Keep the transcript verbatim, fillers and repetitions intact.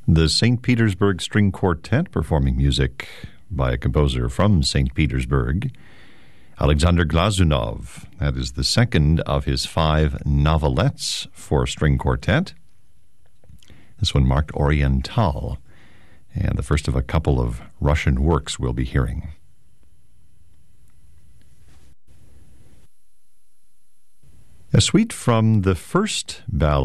The Saint Petersburg String Quartet performing music by a composer from Saint Petersburg, Alexander Glazunov. That is the second of his five novelettes for string quartet. This one marked Oriental, and the first of a couple of Russian works we'll be hearing. A suite from the first ballad